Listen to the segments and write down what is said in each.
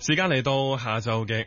時間嚟到下晝嘅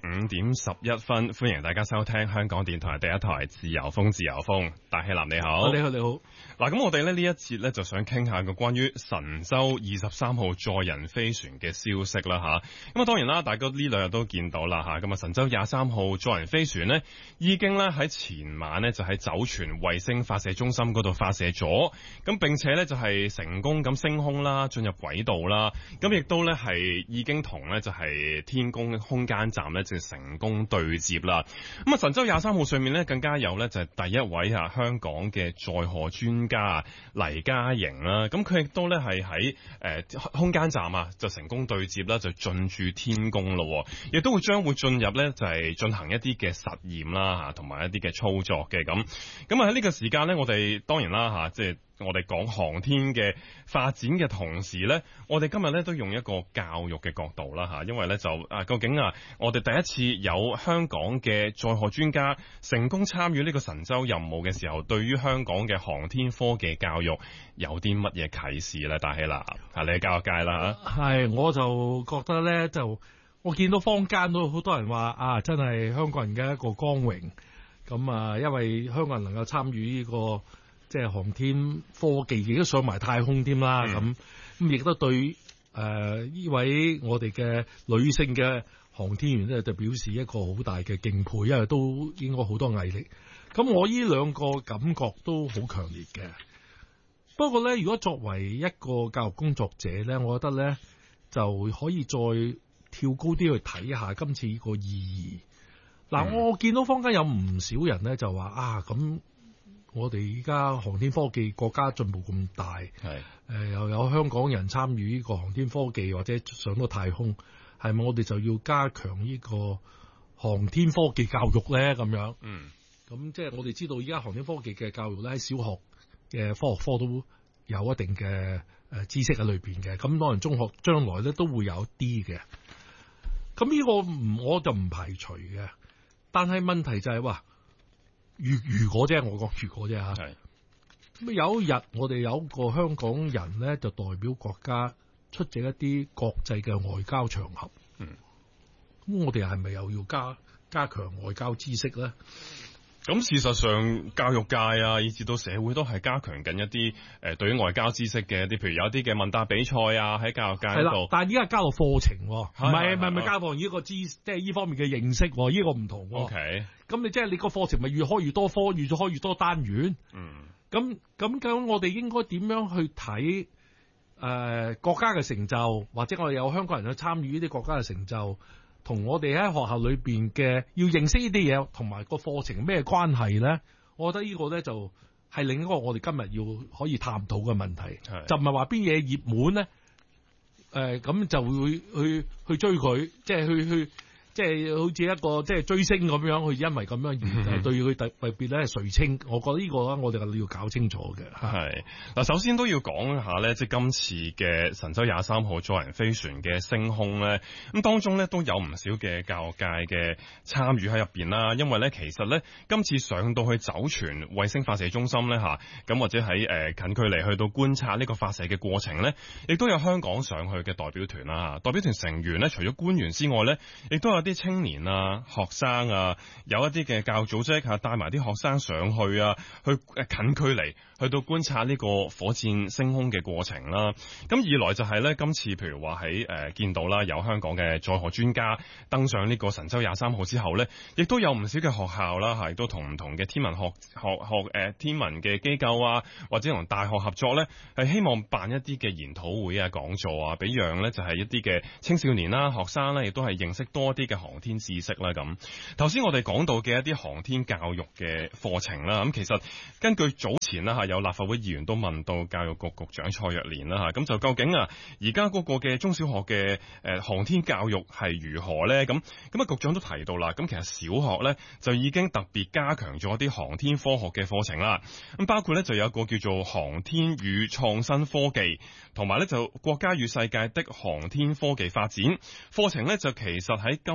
5:11，歡迎大家收聽香港電台第一台自由風。大希南你好， 你好。 嗱，咁我哋呢一節呢就想傾下個關於神舟23號載人飛船嘅消息啦吓。咁啊，當然啦，大家呢兩日都見到啦吓。咁啊，神舟23號載人飛船呢已經呢喺前晚呢就喺酒泉衛星發射中心嗰度發射咗，咁並且呢就係成功咁升空啦，進入軌道啦。咁亦都呢係已經同呢就係天宮空間站呢就成功對接啦。咁啊，神舟23號上面呢更加有呢就係第一位香港嘅載荷專家黎嘉瑩啦。咁佢亦都呢係喺空間站啊就成功對接啦，就進駐天宮咯。亦都將會進入呢就係進行一啲嘅實驗啦吓，同埋一啲嘅操作嘅咁。咁啊喺呢個時間呢，我哋當然啦吓，即係我哋講航天嘅發展嘅同時呢，我哋今日呢都用一個教育嘅角度啦吓，因為呢就究竟我哋第一次有香港嘅載荷專家成功參與呢個神舟任務嘅時候，對於香港嘅航天科技教育有啲乜嘢啟示呢？大希啦，你係教育界啦吓。 係，我就覺得呢，就我見到坊間都好多人話真係香港人嘅一個光榮。咁因為香港人能夠參與呢個即係航天科技，亦都上埋太空添啦。咁亦都對呢位我哋嘅女性嘅航天員咧，就表示一個好大嘅敬佩，因為都應該好多毅力。咁我呢兩個感覺都好強烈嘅。不過咧，如果作為一個教育工作者咧，我覺得咧就可以再跳高啲去睇下今次呢個意義。嗱，我見到坊間有唔少人咧就話咁我哋而家航天科技國家進步咁大，又有香港人參與呢個航天科技或者上到太空，係咪我哋就要加強呢個航天科技教育咧？咁樣，咁即係我哋知道而家航天科技嘅教育咧，喺小學嘅科學科都有一定嘅知識喺裏邊嘅，咁當然中學將來咧都會有一啲嘅。咁呢個我就唔排除嘅，但係問題就係話，如果啫，我講如果啫吓。咁有一日我哋有一個香港人咧，就代表國家出席一啲國際嘅外交場合。咁我哋係咪又要加強外交知識咧？ 咁事實上，教育界啊，以至到社會都係加強緊一啲對於外交知識嘅一啲，譬如有啲嘅問答比賽啊，喺教育界嗰度。 但係依家加到課程，唔係加放呢個即係呢方面嘅認識，呢個唔同。 OK， 咁你即係你個課程咪越開越多科，越開越多單元。咁我哋應該點樣去睇國家嘅成就，或者我哋有香港人去參與呢啲國家嘅成就？同我哋喺學校裏邊嘅要認識呢啲嘢，同埋個課程咩關係咧？我覺得呢個咧就係另一個我哋今日要可以探討嘅問題，就唔係話邊嘢熱門咧，咁就會去追佢，即係去即係好似一個即係追星咁樣，去因為咁樣而對佢特別咧垂青。我覺得呢個我哋要搞清楚嘅。 係嗱，首先都要講一下咧，即係今次嘅神舟23號載人飛船嘅升空咧，咁當中咧都有唔少嘅教育界嘅參與喺入邊啦。因為咧，其實咧今次上到去酒泉衛星發射中心咧咁或者喺近距離去到觀察呢個發射嘅過程咧，亦都有香港上去嘅代表團啦。代表團成員咧，除咗官員之外咧，亦都有啲青年啊、學生啊，有一啲嘅教育組織帶埋啲學生上去啊，去近距離去到觀察呢個火箭升空嘅過程啦。咁二來就係咧，今次譬如話喺見到啦，有香港嘅載荷專家登上呢個神舟23號之後咧，亦都有唔少嘅學校啦，亦都同唔同嘅天文天文嘅機構啊，或者同大學合作咧，係希望辦一啲嘅研討會啊、講座啊，俾讓咧就係一啲嘅青少年啦、學生咧，亦都係認識多啲嘅航天知識啦。咁頭先我哋講到嘅一啲航天教育嘅課程啦，咁其實根據早前啦有立法會議員都問到教育局局長蔡若蓮啦，咁就究竟而家嗰個嘅中小學嘅航天教育係如何咧？咁局長都提到啦，咁其實小學咧就已經特別加強咗一啲航天科學嘅課程啦。咁包括咧就有一個叫做航天與創新科技，同埋咧就國家與世界的航天科技發展課程咧，就其實喺今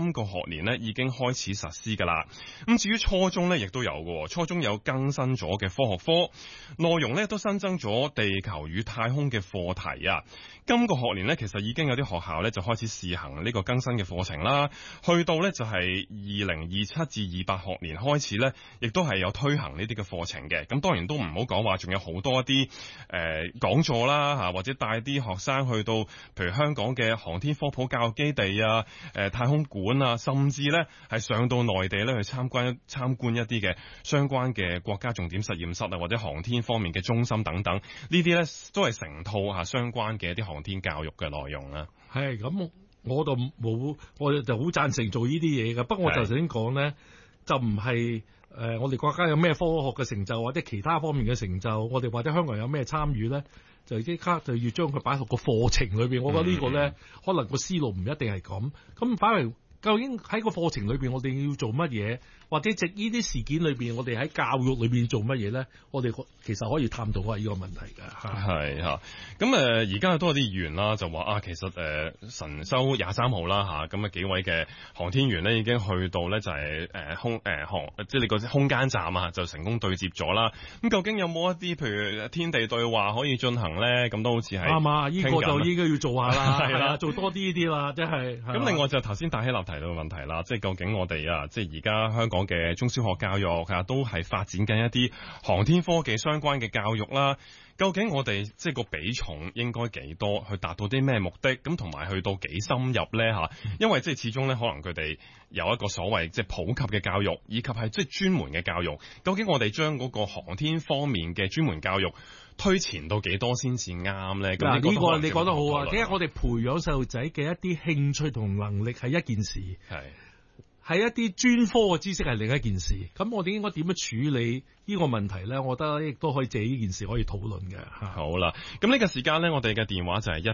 今個學年呢已經開始實施㗎啦。咁至於初中呢，亦都有嘅，初中有更新咗嘅科學科內容呢，都新增咗地球與太空嘅課題啊。今個學年呢，其實已經有啲學校呢就開始試行呢個更新嘅課程啦。去到呢就係2027至28學年開始呢，亦都係有推行呢啲嘅課程嘅。咁當然都唔好講話，仲有好多一啲講座啦嚇，或者帶啲學生去到譬如香港嘅航天科普教育基地啊、太空館啊，甚至呢係上到內地呢去參觀一啲嘅相關嘅國家重點實驗室啊，或者航天方面嘅中心等等，呢啲呢都係成套相關嘅一啲航天教育嘅內容啦。 係咁，我就好贊成做呢啲嘢嘅。不過我就頭先講咧，就唔係我哋國家有咩科學嘅成就，或者其他方面嘅成就，我哋或者香港人有咩參與咧，就即刻就要將佢擺落個課程裏邊。我覺得呢個咧，可能個思路唔一定係咁。咁反為究竟喺個課程裏邊，我哋要做乜嘢？或者藉呢啲事件裏邊，我哋喺教育裏邊做乜嘢咧？我哋其實可以探討下呢個問題㗎。 係嚇，咁而家都有啲議員啦，就話其實神舟23號啦咁幾位嘅航天員呢已經去到咧就係即係你個空間站啊，就成功對接咗啦。咁究竟有冇一啲譬如天地對話可以進行咧？咁都好似係啱啊！呢個就應該要做下啦，係啦，做多啲呢啲啦，即係。咁另外就頭先戴希立提到嘅問題啦，即係究竟我哋即係而家香港嘅中小學教育都係發展緊一啲航天科技相關嘅教育啦。究竟我哋即係個比重應該幾多，去達到啲咩目的？咁同埋去到幾深入咧嚇？因為即係始終咧，可能佢哋有一個所謂即係普及嘅教育，以及係即係專門嘅教育。究竟我哋將嗰個航天方面嘅專門教育推前到幾多先至啱咧？嗱，呢個你講得好啊！點解我哋培養細路仔嘅一啲興趣同能力係一件事，係一啲專科嘅知識係另一件事。咁我哋應該點樣處理呢個問題咧？我覺得亦都可以借呢件事可以討論嘅。好啦，咁呢個時間咧，我哋嘅電話就係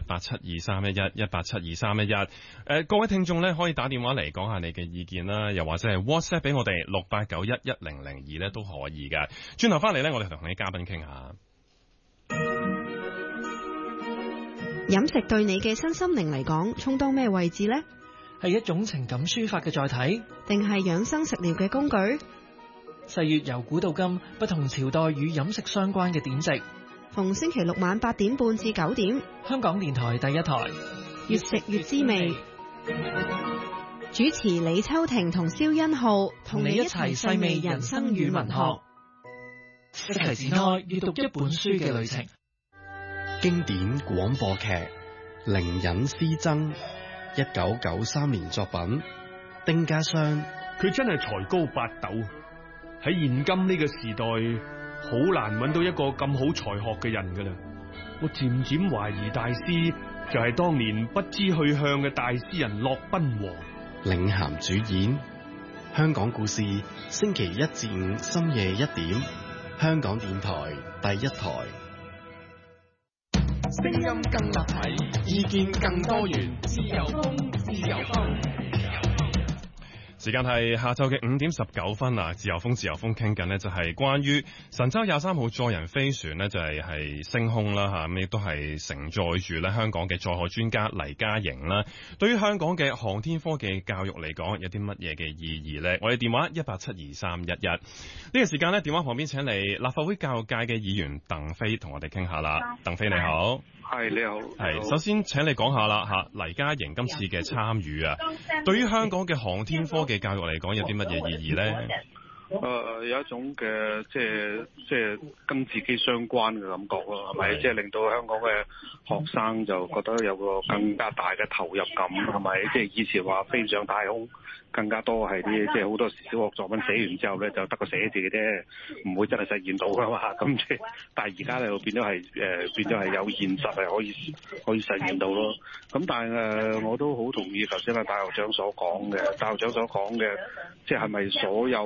1872311，1872311。各位聽眾咧可以打電話嚟講下你嘅意見啦，又或者係 WhatsApp 俾我哋68911002咧都可以嘅。轉頭翻嚟咧，我哋同你嘉賓傾下。 飲食對你嘅身心靈嚟講，充當咩位置呢？ 係一種情感抒發嘅載體， 定係養生食療嘅工具？ 世月由古到今，不同朝代與飲食相關嘅典籍。 逢星期六晚8點半至9點， 香港電台第一台， 越食越滋味。主持李秋婷同蕭欣浩，同你一齊細味人生與文學， 一齊展開閱讀一本書嘅旅程。 經典廣播劇《靈隱詩僧》，1993年作品，丁家湘。 佢真係才高八斗，喺現今呢個時代，好難揾到一個咁好才學嘅人噶啦。我漸漸懷疑大師就係當年不知去向嘅大詩人駱賓王。 領銜主演，香港故事，星期1至5深夜1點，香港電台第一台。 聲音更立體，意見更多元，自由風，自由風。 時間係下晝嘅5點19分啊！自由風傾緊呢就係關於神舟23號載人飛船呢就係升空啦嚇，咁亦都係承載住咧香港嘅載荷專家黎嘉瑩啦。對於香港嘅航天科技教育嚟講，有啲乜嘢嘅意義呢？我哋電話1872311。呢個時間呢，電話旁邊請嚟立法會教育界嘅議員鄧飛同我哋傾下啦。鄧飛你好。 係你好， 首先請你講下啦嚇，黎嘉瑩今次嘅參與啊，對於香港嘅航天科技教育嚟講有啲乜嘢意義咧？ 有一種嘅即係跟自己相關嘅感覺咯，係咪？即係令到香港嘅學生就覺得有個更加大嘅投入感，係咪？即係以前話飛上太空，更加多係啲即係好多時小學作文寫完之後咧，就得個寫字嘅啫，唔會真係實現到噶嘛。咁即係，但係而家咧變咗係有現實係可以實現到咯。咁但係我都好同意頭先戴校長所講嘅，戴校長所講嘅，即係咪所有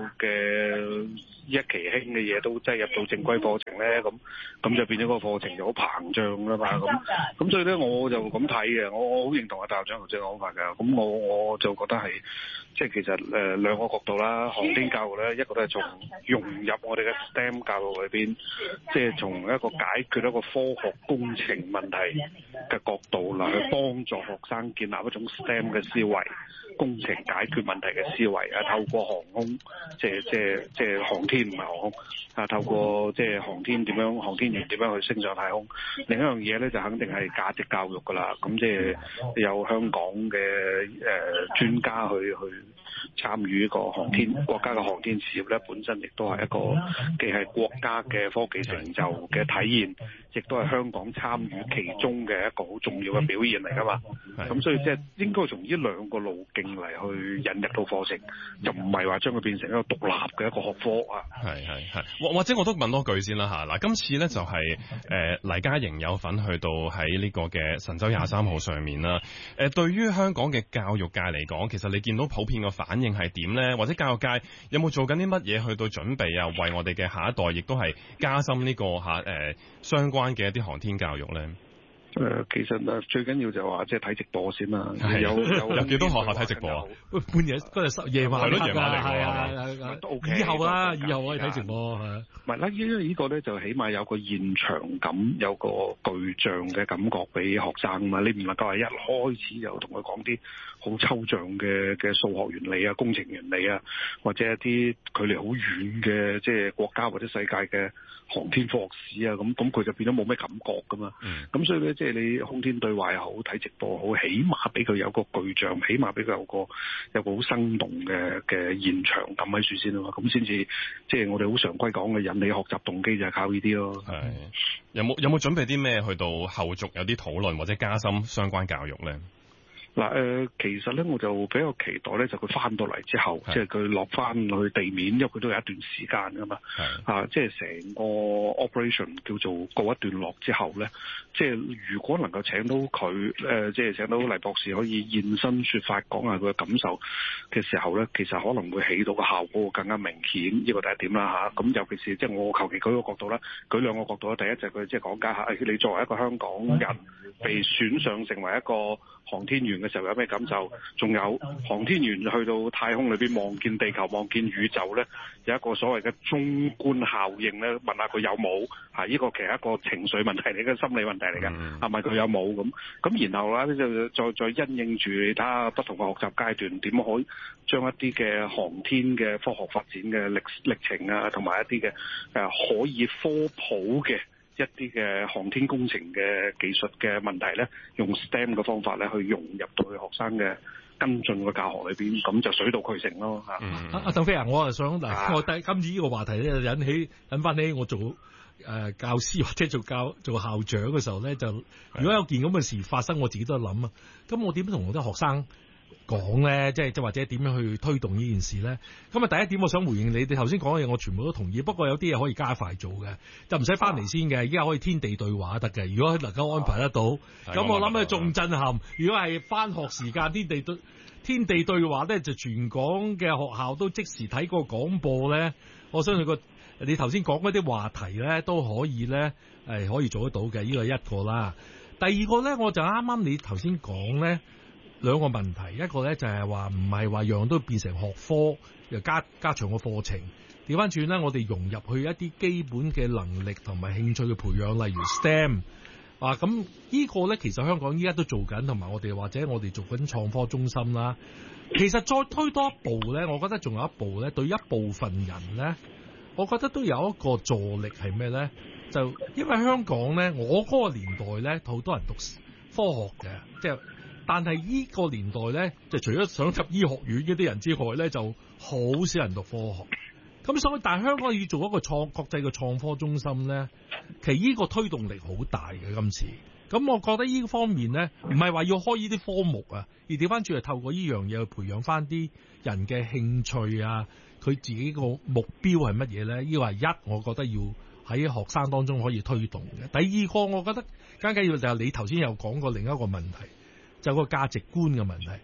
嘅一期興嘅嘢都即係入到正規課程咧，咁就變咗個課程就好膨脹啦嘛，咁所以咧我就咁睇嘅，我好認同阿大學長頭先講法㗎，咁我就覺得係即係其實兩個角度啦，航天教育咧一個都係從融入我哋嘅 STEM 教育裏邊，即係從一個解決一個科學工程問題嘅角度嚟去幫助學生建立一種 STEM 嘅思維，工程解決問題嘅思維啊，透過航空，即係航天唔係航空啊，透過即係航天點樣，航天員點樣去升上太空。另一樣嘢咧就肯定係價值教育㗎啦。咁即係有香港嘅專家去參與呢個航天國家嘅航天事業咧，本身亦都係一個既係國家嘅科技成就嘅體現，亦都係香港參與其中嘅一個好重要嘅表現嚟㗎嘛。咁所以即係應該從呢兩個路徑嚟去引入到課程，就唔係話將佢變成一個獨立嘅一個學科啊。 係，或者我都問多句先啦嚇。嗱，今次咧就係黎嘉瑩有份去到喺呢個嘅神舟23號上面啦。對於香港嘅教育界嚟講，其實你見到普遍嘅反應係點咧？或者教育界有冇做緊啲乜嘢去到準備啊？為我哋嘅下一代，亦都係加深呢個相關嘅一啲航天教育咧？ 其實最緊要就話即係睇直播先啦。有幾多學校睇直播啊？ 半夜嗰日夜晚嚟都 OK。 以後可以睇直播係。 唔係啦，因為呢個咧就起碼有個現場感，有個具象嘅感覺俾學生嘛。你唔能夠話一開始就同佢講啲好抽象嘅數學原理啊、工程原理啊，或者一啲距離好遠嘅即係國家或者世界嘅航天科學史啊，咁佢就變咗冇咩感覺噶嘛。咁所以咧，即係你空天對話又好，睇直播好，起碼俾佢有個具象，起碼俾佢有個好生動嘅現場感喺處先啊嘛。咁先至即係我哋好常規講嘅引起學習動機就係靠呢啲咯。 係有冇準備啲咩去到後續有啲討論或者加深相關教育咧？ 嗱其實咧我就比較期待咧，就佢翻到嚟之後，即係佢落翻去地面，因為佢都有一段時間噶嘛，即係成個 operation 叫做告一段落之後咧，即係如果能夠請到佢即係請到黎博士可以現身說法，講下佢嘅感受嘅時候咧，其實可能會起到個效果更加明顯。呢個第一點啦嚇。咁尤其是即係我求其舉個角度啦，舉兩個角度啦。第一就係佢即係講解下，你作為一個香港人被選上成為一個航天員嘅時候有咩感受？仲有航天員去到太空裏邊望見地球、望見宇宙咧，有一個所謂嘅中觀效應咧，問下佢有冇？呢個其實一個情緒問題嚟嘅，心理問題嚟嘅，係咪佢有冇咁？咁然後咧就再因應住你睇下不同嘅學習階段，點可以將一啲嘅航天嘅科學發展嘅歷程啊，同埋一啲嘅可以科普嘅一啲嘅航天工程嘅技術嘅問題咧，用 STEM 嘅方法咧去融入到去學生嘅跟進嘅教學裏邊，咁就水到渠成咯嚇。 阿鄧飛啊，我係想我今次呢個話題咧引翻起我做教師或者做校長嘅時候咧，就如果有件咁嘅事發生，我自己都諗啊，咁我點同我啲學生講咧，即係或者點樣去推動呢件事咧？咁啊，第一點我想回應你哋頭先講嘅嘢，我全部都同意。不過有啲嘢可以加快做嘅，就唔使翻嚟先嘅，而家可以天地對話得嘅。如果能夠安排得到，咁我諗咧仲震撼。如果係翻學時間天地對話咧，就全港嘅學校都即時睇個廣播咧，我相信你頭先講嗰啲話題咧都可以咧可以做得到嘅。呢個一個啦。第二個咧，我就啱啱你頭先講咧。兩個問題，一個咧就係話唔係話樣樣都變成學科，又加長個課程。調翻轉咧，我哋融入去一啲基本嘅能力同埋興趣嘅培養，例如 STEM 咁呢個咧其實香港依家都做緊，同埋我哋或者我哋做緊創科中心啦。其實再推多一步咧，我覺得仲有一步咧，對一部分人咧，我覺得都有一個助力係咩咧？就因為香港咧，我嗰個年代咧，好多人讀科學嘅，即係。但係呢個年代咧，就除咗想入醫學院嗰啲人之外咧，就好少人讀科學。咁所以，但係香港要做一個國際嘅創科中心咧，其實呢個推動力好大嘅今次。咁我覺得呢方面咧，唔係話要開呢啲科目啊，而調翻轉係透過呢樣嘢去培養翻啲人嘅興趣啊，佢自己個目標係乜嘢咧？呢個係一，我覺得要喺學生當中可以推動嘅。第二個，我覺得更加要就係你頭先有講過另一個問題。就個價值觀嘅問題，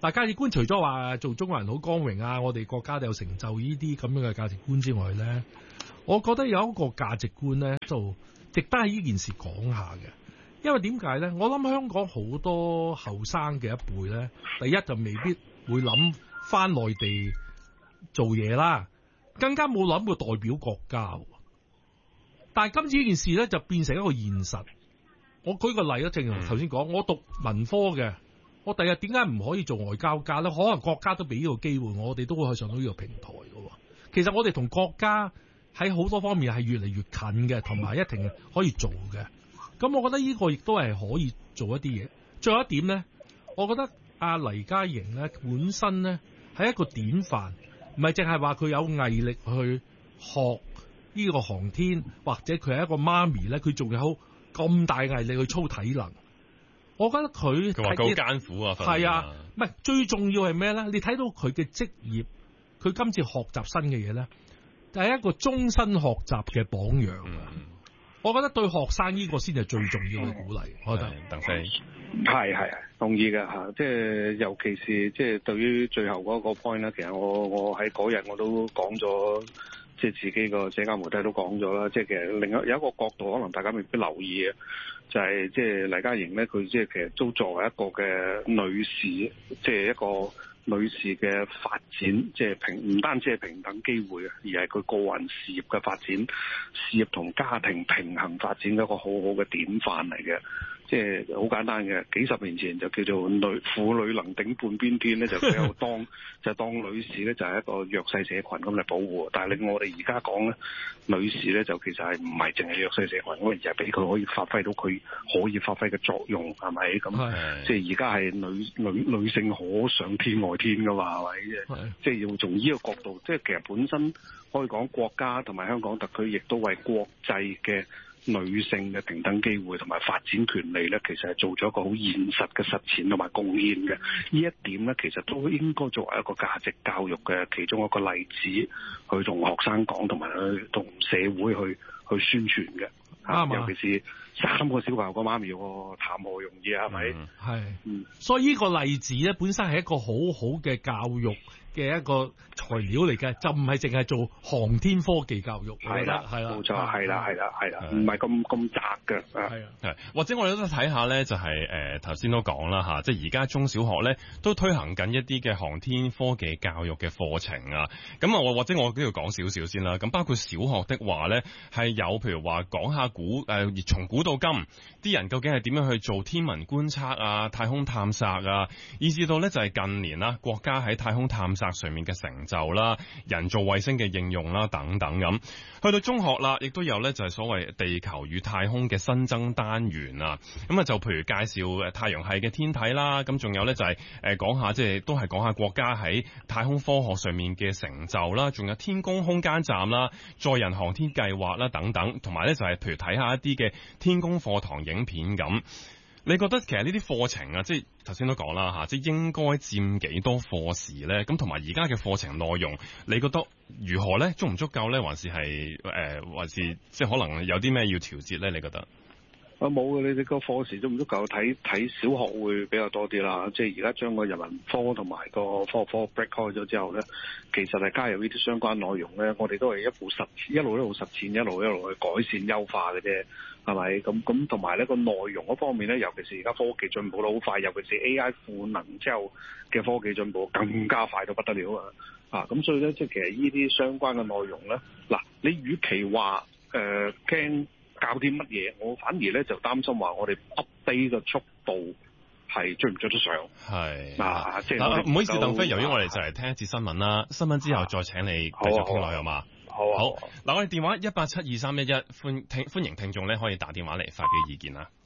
嗱，價值觀除咗話做中國人好光榮啊，我哋國家都有成就呢啲咁樣嘅價值觀之外咧，我覺得有一個價值觀咧，就值得喺呢件事講下嘅。因為點解咧？我諗香港好多後生嘅一輩咧，第一就未必會諗翻內地做嘢啦，更加冇諗過代表國家。但係今次呢件事咧就變成一個現實。我舉個例啦，正如頭先講，我讀文科嘅，我第日點解唔可以做外交家咧？可能國家都俾呢個機會，我哋都會去上到呢個平台嘅。其實我哋同國家喺好多方面係越嚟越近嘅，同埋一定可以做嘅。咁我覺得呢個亦都係可以做一啲嘢。最後一點咧，我覺得阿黎嘉瑩咧本身咧係一個典範，唔係淨係話佢有毅力去學呢個航天，或者佢係一個媽咪咧，佢仲有咁大毅力去操體能。我覺得佢話好艱苦啊， 係啊，唔係最重要係咩咧？你睇到佢嘅職業，佢今次學習新嘅嘢咧，就係一個終身學習嘅榜樣啊！我覺得對學生呢個先係最重要嘅鼓勵。我覺得鄧飛係同意嘅嚇，即係尤其是即係對於最後嗰個 point 咧，其實我喺嗰日我都講咗，即係自己個社交媒體都講咗啦。即係其實另外有一個角度，可能大家未必留意嘅，就係即係黎嘉瑩咧，佢即係其實都作為一個嘅女士，即係一個女士嘅發展，即係唔單止係平等機會啊，而係佢個人事業嘅發展，事業同家庭平衡發展嘅一個好好嘅典範嚟嘅。即係好簡單嘅，幾十年前就叫做婦女能頂半邊天咧，就比較當女士咧就係一個弱勢社群咁嚟保護。但係我哋而家講咧，女士咧就其實係唔係淨係弱勢社群，而係俾佢可以發揮到佢可以發揮嘅作用，係咪咁？即係而家係女性可上天外天噶嘛，係咪？即係要從呢個角度，即係其實本身可以講國家同埋香港特區亦都為國際嘅女性嘅平等機會同埋發展權利咧，其實係做咗一個好現實嘅實踐同埋貢獻嘅。呢一點咧，其實都應該作為一個價值教育嘅其中一個例子，去同學生講，同埋去同社會去宣傳嘅。尤其是3個小朋友個媽咪喎，談何容易啊？係咪？ 所以呢個例子咧，本身係一個好好嘅教育嘅一個材料嚟嘅，就唔係淨係做航天科技教育。 係啦，冇錯，係啦，唔係咁窄嘅。 係或者我哋都睇下咧，就係頭先都講啦嚇，即係而家中小學咧都推行緊一啲嘅航天科技教育嘅課程啊。咁啊，或者我都要講少少先啦。咁包括小學的話咧，係有譬如話講下從古到今啲人究竟係點樣去做天文觀測啊、太空探索啊，以至到咧就係近年啦，國家喺太空探索上面嘅成就啦、人造衛星嘅應用啦等等咁。去到中學啦，亦都有咧就係所謂地球與太空嘅新增單元啊。咁啊就譬如介紹太陽系嘅天體啦，咁仲有咧就係講下即係都係講下國家喺太空科學上面嘅成就啦，仲有天宮空間站啦、載人航天計劃啦等等，同埋咧就係譬如睇下一啲嘅天宮課堂影片咁。你覺得其實呢啲課程啊，即係頭先都講啦嚇，即係應該佔幾多課時咧？咁同埋而家嘅課程內容，你覺得如何咧？足唔足夠咧？還是還是即係可能有啲咩要調節咧？你覺得？ 冇嘅，你哋個課時足唔足夠？睇小學會比較多啲啦。即係而家將個人文科同埋個科學科 break 開咗之後咧，其實係加入呢啲相關內容咧，我哋都係一路實踐，一路去改善優化嘅啫，係咪？咁同埋呢個內容嗰方面咧，尤其是而家科技進步得好快，尤其是 AI 賦能之後嘅科技進步更加快到不得了啊！咁所以咧，即係其實呢啲相關嘅內容咧，嗱，你與其話驚教啲乜嘢，我反而咧就擔心話我哋 update 嘅速度係追唔追得上。係即係唔好意思，鄧飛，由於我哋就嚟聽一節新聞啦，新聞之後再請你繼續傾落去好嘛？好嗱，我哋電話1872311，歡迎聽眾咧可以打電話嚟發表意見啦。